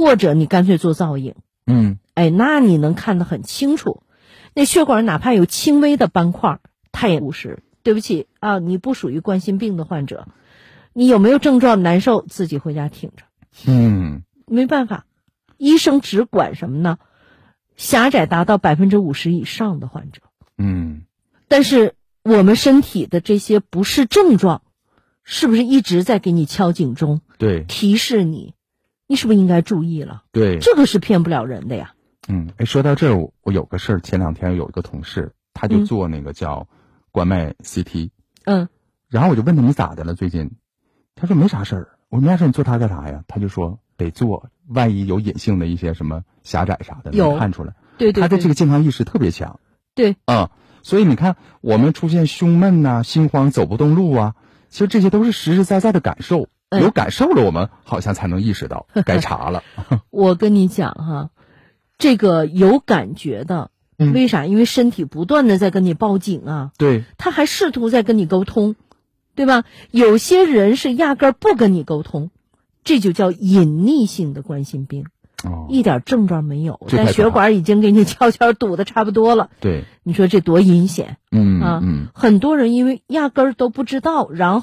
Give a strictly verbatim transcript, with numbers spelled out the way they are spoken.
或者你干脆做造影， 嗯， 哎，那你能看得很清楚。那血管哪怕有轻微的斑块，它也不是。对不起啊，你不属于冠心病的患者，你有没有症状难受，自己回家挺着。 嗯， 没办法，医生只管什么呢？狭窄达到百分之五十以上的患者。 嗯， 但是我们身体的这些不适症状，是不是一直在给你敲警钟？ 对， 提示你，你是不是应该注意了？ 对， 这个是骗不了人的呀。 嗯，哎，说到这儿，我我有个事儿，前两天有一个同事，他就做那个叫冠脉 C T， 嗯， 然后我就问他你咋的了最近？他说没啥事儿。我说没啥事儿，你做它干啥呀？他就说得做，万一有隐性的一些什么狭窄啥的，能看出来。 对对对， 他的这个健康意识特别强。 对， 啊、嗯，所以你看我们出现胸闷呐、心慌、走不动路啊，其实这些都是实实在在的感受。有感受了，我们好像才能意识到该查了。 我跟你讲哈，这个有感觉的， 嗯、 为啥？因为身体不断的在跟你报警啊， 对， 他还试图在跟你沟通，对吧？有些人是压根儿不跟你沟通，这就叫隐匿性的冠心病， 哦， 一点症状没有，但血管已经给你悄悄堵得差不多了。 对， 你说这多阴险！ 嗯啊， 嗯， 很多人因为压根儿都不知道，然后